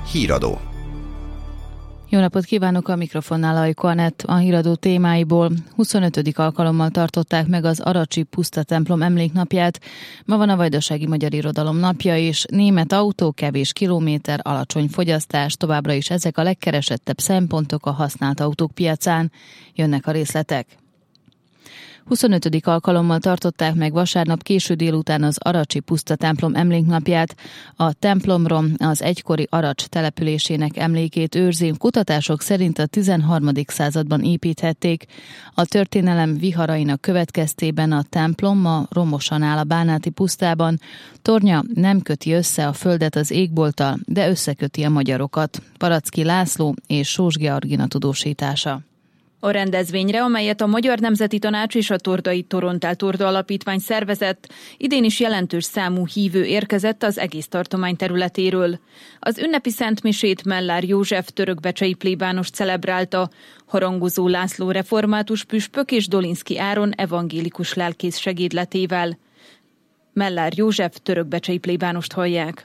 Híradó. Jó napot kívánok, a mikrofonnál Ajko Anett. A híradó témáiból 25. alkalommal tartották meg az Aracsi Puszta templom emléknapját. Ma van a Vajdasági Magyar Irodalom napja, és német autó, kevés kilométer, alacsony fogyasztás, továbbra is ezek a legkeresettebb szempontok a használt autók piacán. Jönnek a részletek. 25. alkalommal tartották meg vasárnap késő délután az Aracsi Puszta templom emléknapját. A templomról az egykori Aracs településének emlékét őrzi. Kutatások szerint a 13. században építhették. A történelem viharainak következtében a templom ma romosan áll a Bánáti pusztában. Tornya nem köti össze a földet az égbolttal, de összeköti a magyarokat. Paracki László és Sós Georgina tudósítása. A rendezvényre, amelyet a Magyar Nemzeti Tanács és a Tordai Torontál Torda Alapítvány szervezett, idén is jelentős számú hívő érkezett az egész tartomány területéről. Az ünnepi szentmisét Mellár József törökbecsei plébános celebrálta, Harangozó László református püspök és Dolinszky Áron evangélikus lelkész segédletével. Mellár József törökbecsei plébánost hallják.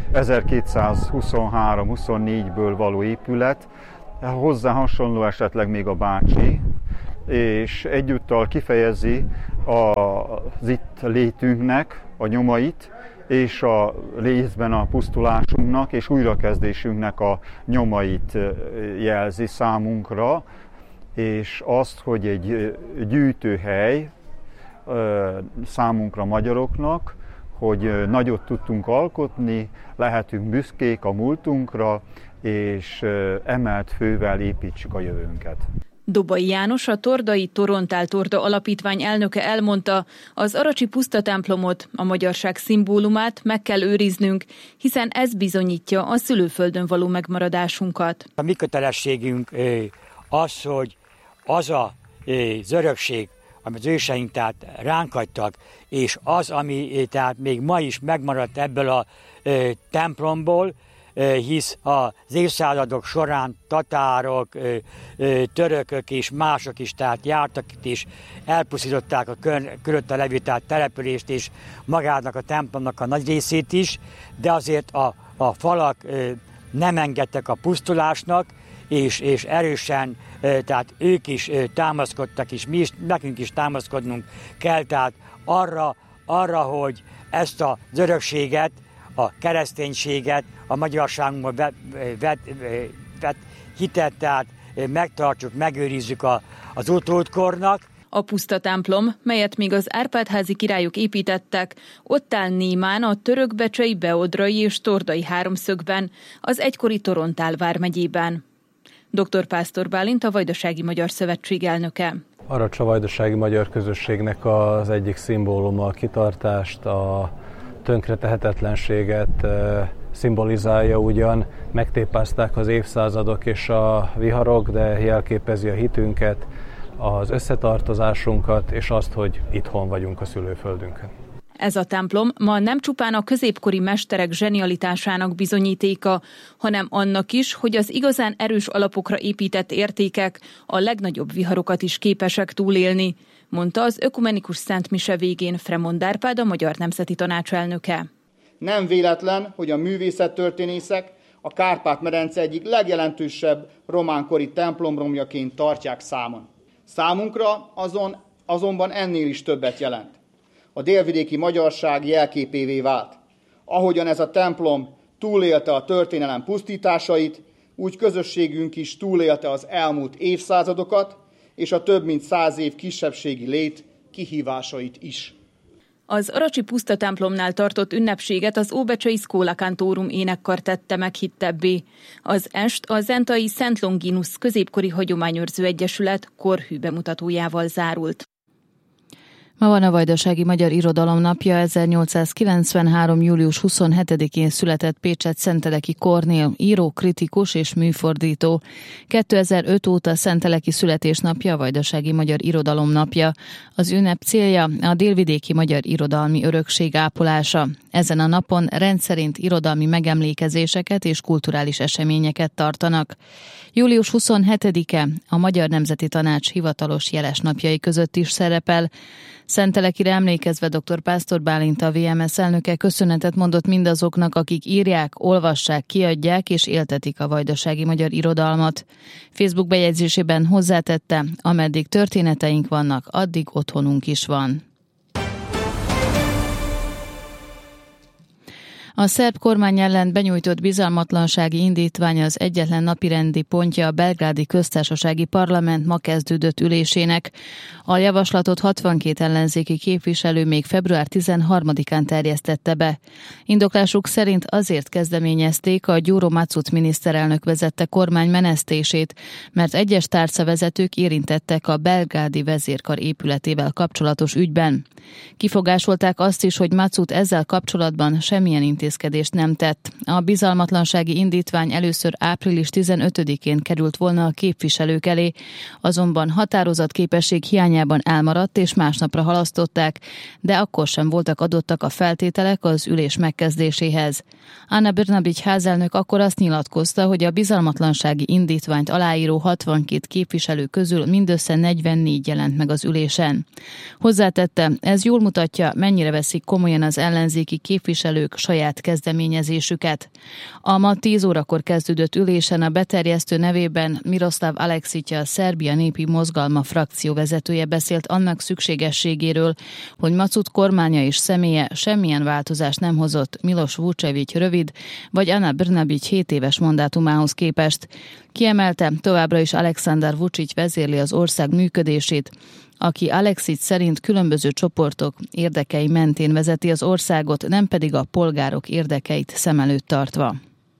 1223-24-ből való épület, hozzá hasonló esetleg még a bácsi, és egyúttal kifejezi az itt létünknek a nyomait, és a részben a pusztulásunknak és újrakezdésünknek a nyomait jelzi számunkra, és azt, hogy egy gyűjtőhely számunkra magyaroknak, hogy nagyot tudtunk alkotni, lehetünk büszkék a múltunkra, és emelt fővel építsük a jövőnket. Dobai János, a Tordai Torontál Torda Alapítvány elnöke elmondta, az Aracsi Puszta templomot, a magyarság szimbólumát meg kell őriznünk, hiszen ez bizonyítja a szülőföldön való megmaradásunkat. A mi kötelességünk az, hogy az az örökség, amit az őseink tehát ránk hagytak, és az, ami tehát még ma is megmaradt ebből a templomból, hisz az évszázadok során tatárok, törökök és mások is tehát jártak itt, és elpusztították a körülötte levő települést és magának a templomnak a nagy részét is, de azért a falak nem engedtek a pusztulásnak, és erősen, tehát ők is támaszkodtak, és mi is, nekünk is támaszkodnunk kell, tehát arra, hogy ezt az örökséget, a kereszténységet, a magyarságunkban vett hitet, tehát megtartsuk, megőrizzük az utódkornak. A puszta templom, melyet még az Árpád-házi királyok építettek, ott áll némán a törökbecsei, beodrai és tordai háromszögben, az egykori Torontál vármegyében. Dr. Pásztor Bálint, a Vajdasági Magyar Szövetség elnöke. Aracs a vajdasági magyar közösségnek az egyik szimbóluma, a kitartást, a tönkretehetetlenséget szimbolizálja ugyan, megtépázták az évszázadok és a viharok, de jelképezi a hitünket, az összetartozásunkat és azt, hogy itthon vagyunk a szülőföldünkön. Ez a templom ma nem csupán a középkori mesterek zsenialitásának bizonyítéka, hanem annak is, hogy az igazán erős alapokra épített értékek a legnagyobb viharokat is képesek túlélni, mondta az ökumenikus szentmise végén Fremond Árpád, a Magyar Nemzeti Tanács elnöke. Nem véletlen, hogy a művészettörténészek a Kárpát-medence egyik legjelentősebb románkori templomromjaként tartják számon. Számunkra azonban ennél is többet jelent. A délvidéki magyarság jelképévé vált. Ahogyan ez a templom túlélte a történelem pusztításait, úgy közösségünk is túlélte az elmúlt évszázadokat, és a több mint 100 év kisebbségi lét kihívásait is. Az Aracsi Puszta templomnál tartott ünnepséget az óbecsei Schola Cantorum énekkar tette meghittebbé. Az est a zentai Szent Longinus középkori hagyományőrző egyesület korhű bemutatójával zárult. Ma van a Vajdasági Magyar Irodalom napja. 1893. július 27-én született Pécsett-Szenteleki Kornél, író, kritikus és műfordító. 2005 óta Szenteleki születésnapja a Vajdasági Magyar Irodalom napja. Az ünnep célja a délvidéki magyar irodalmi örökség ápolása. Ezen a napon rendszerint irodalmi megemlékezéseket és kulturális eseményeket tartanak. Július 27-e a Magyar Nemzeti Tanács hivatalos jeles napjai között is szerepel. Szentelekire emlékezve dr. Pásztor Bálint, a VMS elnöke köszönetet mondott mindazoknak, akik írják, olvassák, kiadják és éltetik a vajdasági magyar irodalmat. Facebook bejegyzésében hozzátette, ameddig történeteink vannak, addig otthonunk is van. A szerb kormány ellen benyújtott bizalmatlansági indítvány az egyetlen napirendi pontja a belgrádi köztársasági parlament ma kezdődött ülésének. A javaslatot 62 ellenzéki képviselő még február 13-án terjesztette be. Indoklásuk szerint azért kezdeményezték a Gyuro Macut miniszterelnök vezette kormány menesztését, mert egyes tárcavezetők érintettek a belgrádi vezérkar épületével kapcsolatos ügyben. Kifogásolták azt is, hogy Macut ezzel kapcsolatban semmilyen intézkedést nem tett. A bizalmatlansági indítvány először április 15-én került volna a képviselők elé, azonban határozatképesség hiányában elmaradt és másnapra halasztották, de akkor sem voltak adottak a feltételek az ülés megkezdéséhez. Ana Brnabić házelnök akkor azt nyilatkozta, hogy a bizalmatlansági indítványt aláíró 62 képviselő közül mindössze 44 jelent meg az ülésen. Hozzátette, ez jól mutatja, mennyire veszik komolyan az ellenzéki képviselők saját kezdeményezésüket. A ma 10 órakor kezdődött ülésen a beterjesztő nevében Miroslav Aleksitya, a Szerbia Népi Mozgalma frakcióvezetője beszélt annak szükségességéről, hogy Macut kormánya és személye semmilyen változást nem hozott Miloš Vučević rövid, vagy Ana Brnabić 7 éves mandátumához képest. Kiemelte, továbbra is Aleksandar Vučić vezérli az ország működését, aki Aleksić szerint különböző csoportok érdekei mentén vezeti az országot, nem pedig a polgárok érdekeit szem előtt tartva.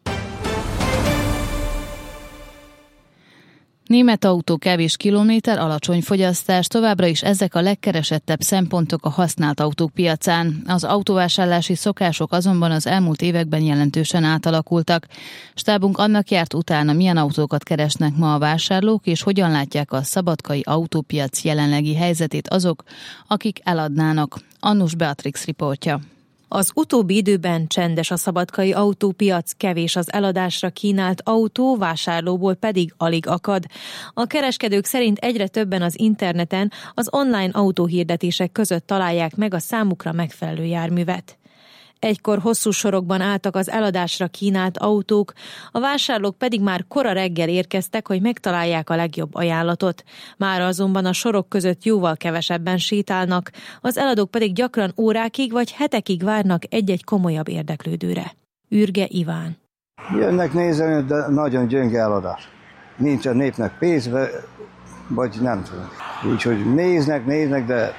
Német autó kevés kilométer, alacsony fogyasztás, továbbra is ezek a legkeresettebb szempontok a használt autók piacán. Az autóvásárlási szokások azonban az elmúlt években jelentősen átalakultak. Stábunk annak járt utána, milyen autókat keresnek ma a vásárlók, és hogyan látják a szabadkai autópiac jelenlegi helyzetét azok, akik eladnának. Annus Beatrix riportja. Az utóbbi időben csendes a szabadkai autópiac, kevés az eladásra kínált autó, vásárlóból pedig alig akad. A kereskedők szerint egyre többen az interneten, az online autóhirdetések között találják meg a számukra megfelelő járművet. Egykor hosszú sorokban álltak az eladásra kínált autók, a vásárlók pedig már kora reggel érkeztek, hogy megtalálják a legjobb ajánlatot. Mára azonban a sorok között jóval kevesebben sétálnak, az eladók pedig gyakran órákig vagy hetekig várnak egy-egy komolyabb érdeklődőre. Ürge Iván. Jönnek nézni, de nagyon gyönge eladás. Nincs a népnek pénzbe, vagy nem tudom. Úgyhogy néznek, de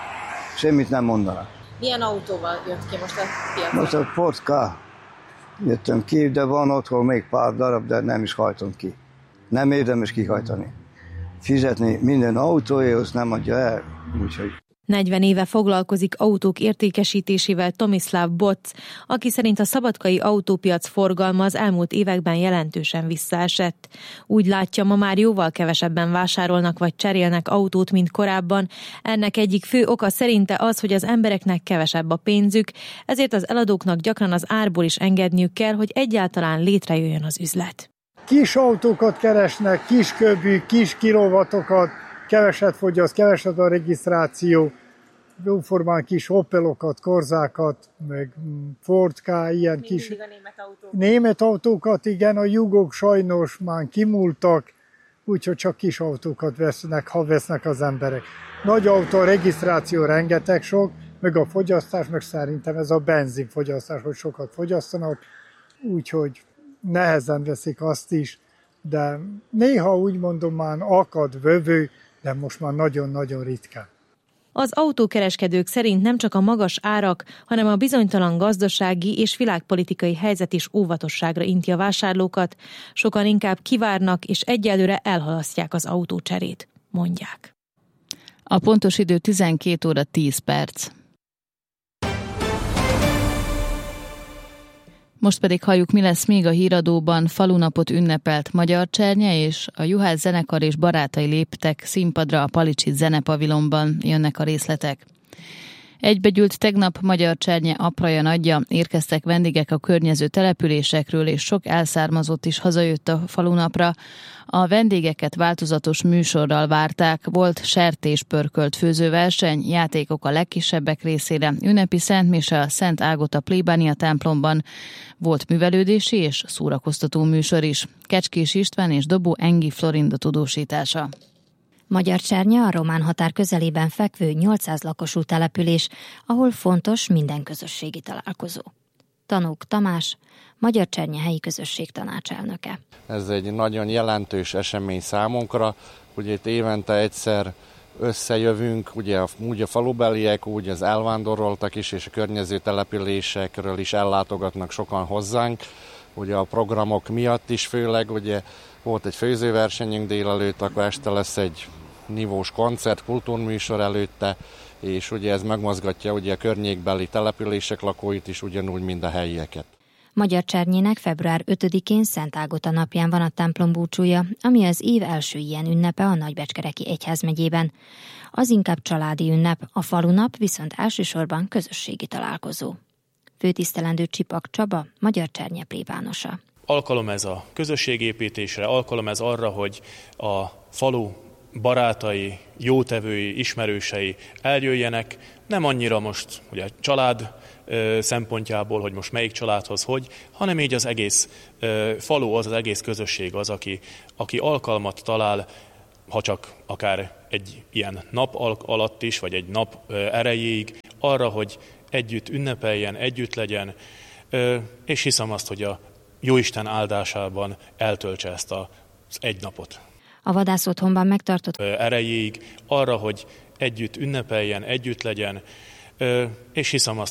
semmit nem mondanak. Milyen autóval jött ki most a piacra? Most a Ford K. Jöttem ki, de van otthon még pár darab, de nem is hajtom ki. Nem érdemes kihajtani. Fizetni minden autóért, nem adja el, úgyhogy... 40 éve foglalkozik autók értékesítésével Tomislav Boc, aki szerint a szabadkai autópiac forgalma az elmúlt években jelentősen visszaesett. Úgy látja, ma már jóval kevesebben vásárolnak vagy cserélnek autót, mint korábban. Ennek egyik fő oka szerinte az, hogy az embereknek kevesebb a pénzük, ezért az eladóknak gyakran az árból is engedniük kell, hogy egyáltalán létrejöjjön az üzlet. Kis autókat keresnek, kis köbű, kis kilovatokat, keveset fogyaszt, keveset a regisztráció, jóformán kis Opelokat, Korzákat, meg Ford K, ilyen kis... Német autókat, igen, a jugok sajnos már kimúltak, úgyhogy csak kis autókat vesznek, ha vesznek az emberek. Nagy autó, a regisztráció rengeteg sok, meg a fogyasztás, meg szerintem ez a benzinfogyasztás, hogy sokat fogyasztanak, úgyhogy nehezen veszik azt is, de néha úgy mondom már akad vövő, de most már nagyon-nagyon ritkán. Az autókereskedők szerint nem csak a magas árak, hanem a bizonytalan gazdasági és világpolitikai helyzet is óvatosságra inti a vásárlókat. Sokan inkább kivárnak és egyelőre elhalasztják az autócserét, mondják. A pontos idő 12 óra 10 perc. Most pedig halljuk, mi lesz még a híradóban. Falunapot ünnepelt Magyar Csernye, és a Juhász zenekar és barátai léptek színpadra a Palicsit zenepavilonban. Jönnek a részletek. Egybegyűlt tegnap Magyar Csernye apraja nagyja, érkeztek vendégek a környező településekről, és sok elszármazott is hazajött a falunapra. A vendégeket változatos műsorral várták, volt sertés-pörkölt főzőverseny, játékok a legkisebbek részére, ünnepi szentmise a Szent Ágota plébánia templomban, volt művelődési és szórakoztató műsor is. Kecskés István és Dobó Engi Florinda tudósítása. Magyar Csernye a román határ közelében fekvő 800 lakosú település, ahol fontos minden közösségi találkozó. Tanók Tamás, Magyar Csernye helyi közösség tanácselnöke. Ez egy nagyon jelentős esemény számunkra, ugye itt évente egyszer összejövünk, ugye úgy a falubeliek, úgy az elvándoroltak is, és a környező településekről is ellátogatnak sokan hozzánk. Ugye a programok miatt is főleg, ugye volt egy főzőversenyünk délelőtt, akkor este lesz egy nívós koncert, kultúrműsor előtte, és ugye ez megmozgatja ugye a környékbeli települések lakóit is ugyanúgy, mint a helyieket. Magyar Csernyének február 5-én Szent Ágota napján van a templom búcsúja, ami az év első ilyen ünnepe a Nagybecskereki egyházmegyében. Az inkább családi ünnep, a falunap viszont elsősorban közösségi találkozó. Főtisztelendő Csipak Csaba, Magyar Csernye plébánosa. Alkalom ez a közösségépítésre, alkalom ez arra, hogy a falu barátai, jótevői, ismerősei eljöjjenek, nem annyira most ugye család szempontjából, hogy most melyik családhoz hogy, hanem így az egész falu, az egész közösség az, aki alkalmat talál, ha csak akár egy ilyen nap alatt is, vagy egy nap erejéig, arra, hogy együtt ünnepeljen, együtt legyen, és hiszem azt, hogy a Jóisten áldásában eltöltse ezt az egy napot. A vadászotthonban megtartott erejéig arra, hogy együtt ünnepeljen, együtt legyen, és hiszem azt,